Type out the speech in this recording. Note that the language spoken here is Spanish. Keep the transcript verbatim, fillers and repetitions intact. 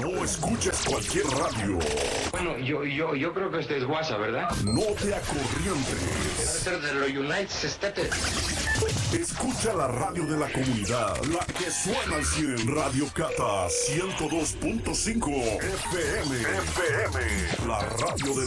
No escuches cualquier radio. Bueno, yo, yo, yo creo que este es WhatsApp, ¿verdad? No te acorrientes. Debe ser de los United States. Escucha la radio de la comunidad, la que suena al cien. Radio Cata ciento dos punto cinco F M. F M. La radio de